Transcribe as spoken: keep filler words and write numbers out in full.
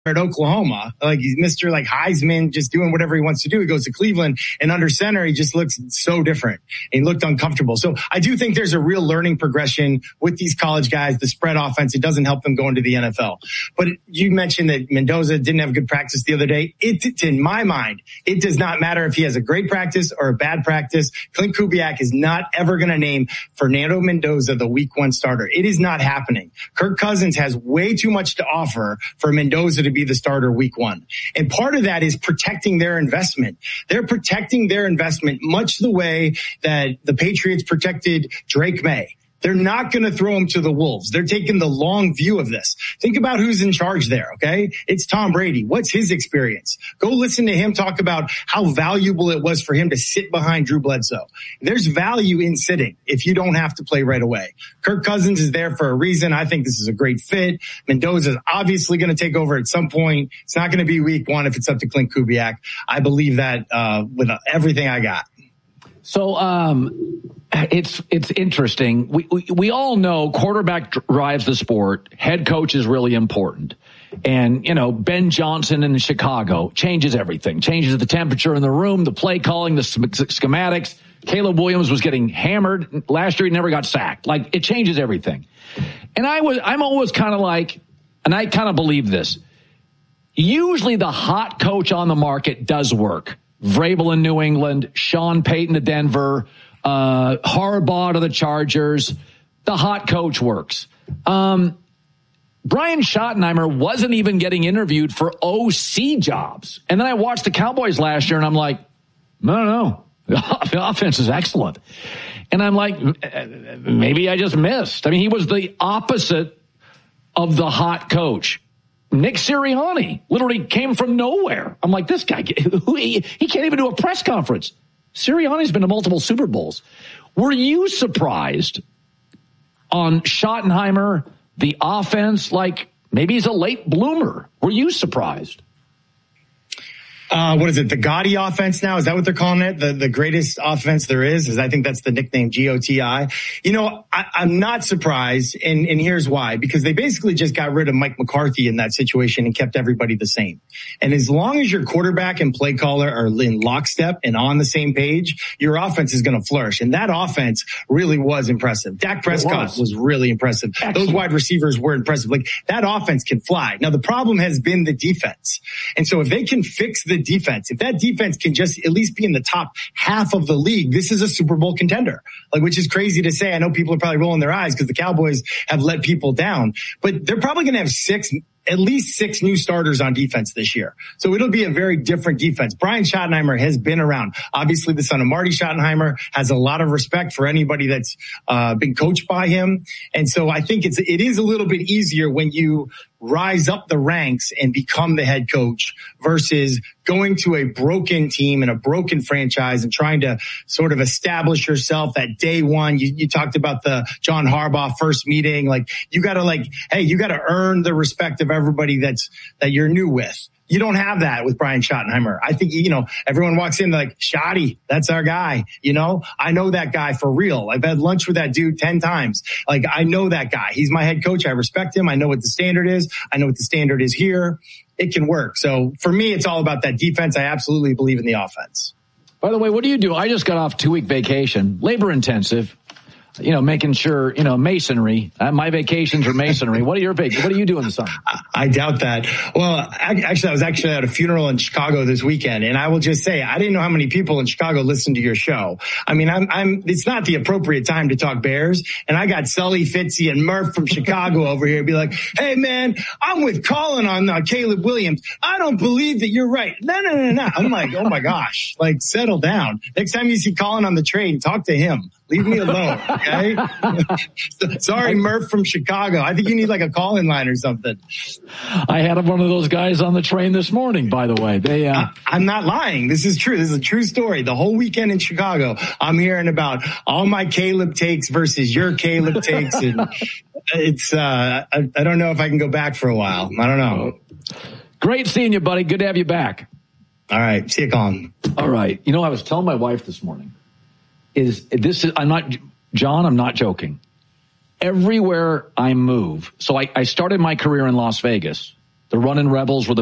at Oklahoma. Like he's Mister like Heisman, just doing whatever he wants to do. He goes to Cleveland, and under center, he just looks so different. He looked uncomfortable. So I do think there's a real learning progression with these college guys. The spread offense, it doesn't help them go into the N F L. But you mentioned that Mendoza didn't have good practice the other day. It, in my mind, it does not matter if he has a great practice or a bad practice. Clint Kubiak is not ever going to name Fernando Mendoza the week one starter. It is not happening. Kirk Cousins has way too much to offer for Mendoza to be the starter week one. And part of that is protecting their investment. They're protecting their investment much the way that the Patriots protected Drake May. They're not going to throw him to the wolves. They're taking the long view of this. Think about who's in charge there, okay? It's Tom Brady. What's his experience? Go listen to him talk about how valuable it was for him to sit behind Drew Bledsoe. There's value in sitting if you don't have to play right away. Kirk Cousins is there for a reason. I think this is a great fit. Mendoza is obviously going to take over at some point. It's not going to be week one if it's up to Clint Kubiak. I believe that uh, with everything I got. So um, it's it's interesting. We, we we all know quarterback drives the sport. Head coach is really important. And, you know, Ben Johnson in Chicago changes everything, changes the temperature in the room, the play calling, the schematics. Caleb Williams was getting hammered. Last year, he never got sacked. Like, it changes everything. And I was, I'm always kind of like, and I kind of believe this. Usually the hot coach on the market does work. Vrabel in New England, Sean Payton to Denver, uh, Harbaugh to the Chargers. The hot coach works. Um, Brian Schottenheimer wasn't even getting interviewed for O C jobs. And then I watched the Cowboys last year and I'm like, no, no, no. The offense is excellent. And I'm like, maybe I just missed. I mean, he was the opposite of the hot coach. Nick Sirianni literally came from nowhere. I'm like, this guy, he, he can't even do a press conference. Sirianni's been to multiple Super Bowls. Were you surprised on Schottenheimer, the offense? Like, maybe he's a late bloomer. Were you surprised? Uh, what is it? The Gotti offense now? Is that what they're calling it? The the greatest offense there is? Is I think that's the nickname, G O T I. You know, I, I'm not surprised, and, and here's why. Because they basically just got rid of Mike McCarthy in that situation and kept everybody the same. And as long as your quarterback and play caller are in lockstep and on the same page, your offense is going to flourish. And that offense really was impressive. Dak Prescott was. was really impressive. Excellent. Those wide receivers were impressive. Like, that offense can fly. Now, the problem has been the defense. And so if they can fix the defense, if that defense can just at least be in the top half of the league, this is a Super Bowl contender. Like, which is crazy to say. I know people are probably rolling their eyes because the Cowboys have let people down, but they're probably going to have six, at least six new starters on defense this year. So it'll be a very different defense. Brian Schottenheimer has been around. Obviously, the son of Marty Schottenheimer has a lot of respect for anybody that's uh, been coached by him. And so I think it's, it is a little bit easier when you rise up the ranks and become the head coach versus going to a broken team and a broken franchise and trying to sort of establish yourself at day one. You, you talked about the John Harbaugh first meeting. Like, you got to like, hey, you got to earn the respect of everybody that's, that you're new with. You don't have that with Brian Schottenheimer. I think, you know, everyone walks in like, Schotty, that's our guy. You know, I know that guy for real. I've had lunch with that dude ten times. Like, I know that guy. He's my head coach. I respect him. I know what the standard is. I know what the standard is here. It can work. So for me, it's all about that defense. I absolutely believe in the offense. By the way, what do you do? I just got off two week vacation, labor intensive. You know, making sure, you know, masonry. Uh, my vacations are masonry. What are your vac- What do you do in the summer? I, I doubt that. Well, I, actually, I was actually at a funeral in Chicago this weekend, and I will just say, I didn't know how many people in Chicago listen to your show. I mean, I'm, I'm, it's not the appropriate time to talk Bears, and I got Sully, Fitzy, and Murph from Chicago over here be like, hey, man, I'm with Colin on uh, Caleb Williams. I don't believe that you're right. No, no, no, no. I'm like, oh my gosh, like, settle down. Next time you see Colin on the train, talk to him. Leave me alone, okay? Sorry, Murph from Chicago. I think you need like a call-in line or something. I had one of those guys on the train this morning, by the way. They, uh... I, I'm not lying. This is true. This is a true story. The whole weekend in Chicago, I'm hearing about all my Caleb takes versus your Caleb takes. And it's, uh, I, I don't know if I can go back for a while. I don't know. Great seeing you, buddy. Good to have you back. All right. See you, Colin. All right. You know, I was telling my wife this morning, is this is, I'm not, John, I'm not joking. Everywhere I move, so I, I started my career in Las Vegas, The Runnin' Rebels were the